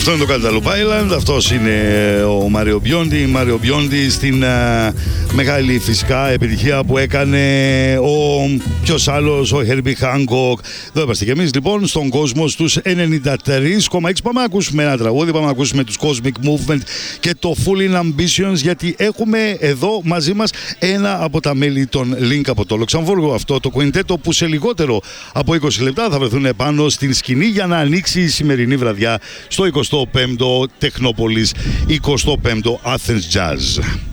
Αυτό είναι το Cantaloupe Island, αυτός είναι ο Μάριο Μπιόντι. Μάριο Μπιόντι στην μεγάλη φυσικά επιτυχία που έκανε ο ποιος άλλος, ο Herbie Hancock. Εδώ είμαστε κι εμείς λοιπόν στον κόσμο στους 93,6. Πάμε να ακούσουμε ένα τραγούδι, πάμε να ακούσουμε τους Cosmic Movement και το Full in Ambitions, γιατί έχουμε εδώ μαζί μας ένα από τα μέλη των Link από το Λουξεμβούργο, αυτό το κουιντέτο που σε λιγότερο από 20 λεπτά θα βρεθούν πάνω στην σκηνή για να ανοίξει η σημερινή βραδιά στο 25ο Τεχνόπολης, 25ο Athens Jazz.